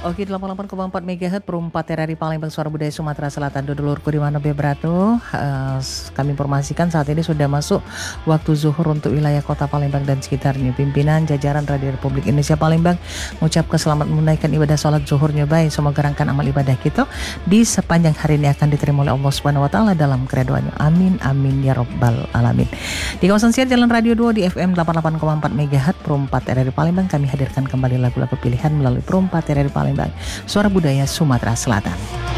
Oke, 88,4 MHz Perumpat RRI Palembang Suara Budaya Sumatera Selatan. Dodolurku di mana beberatu. Kami informasikan saat ini sudah masuk waktu zuhur untuk wilayah Kota Palembang dan sekitarnya. Pimpinan jajaran Radio Republik Indonesia Palembang mengucapkan selamat menunaikan ibadah sholat zuhurnya baik. Semoga rangkaian amal ibadah kita di sepanjang hari ini akan diterima oleh Allah Subhanahu wa taala dalam keredoannya. Amin amin ya rabbal alamin. Di kawasan siar Jalan Radio 2 di FM 88,4 MHz Perumpat RRI Palembang kami hadirkan kembali lagu-lagu pilihan melalui Perumpat RRI Palembang Suara Budaya Sumatera Selatan.